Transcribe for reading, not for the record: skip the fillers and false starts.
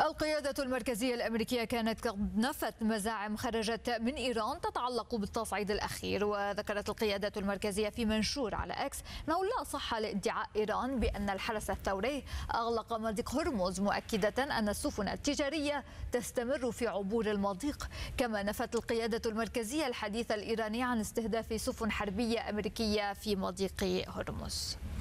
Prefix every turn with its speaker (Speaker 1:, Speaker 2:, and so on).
Speaker 1: القيادة المركزية الأمريكية كانت قد نفت مزاعم خرجت من إيران تتعلق بالتصعيد الأخير. وذكرت القيادة المركزية في منشور على إكس أنه لا صحة لادعاء إيران بأن الحرس الثوري أغلق مضيق هرمز، مؤكدة أن السفن التجارية تستمر في عبور المضيق. كما نفت القيادة المركزية الحديث الإيراني عن استهداف سفن حربية أمريكية في مضيق هرمز.